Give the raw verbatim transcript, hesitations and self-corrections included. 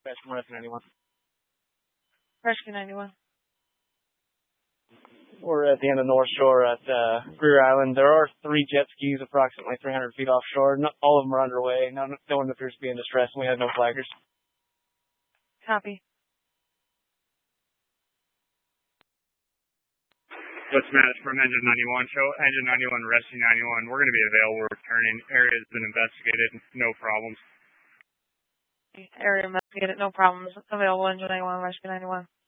That's from Rescue ninety-one. Rescue ninety-one. We're at the end of North Shore at uh, Greer Island. There are three jet skis approximately three hundred feet offshore. Not all of them are underway. No, no one appears to be in distress, and we have no flaggers. Copy. What's Matt from Engine ninety-one? Show Engine ninety-one, Rescue ninety-one. We're going to be available. We're returning. Area has been investigated. No problems. Area investigated. No problems. Available. Engine ninety-one, Rescue ninety-one.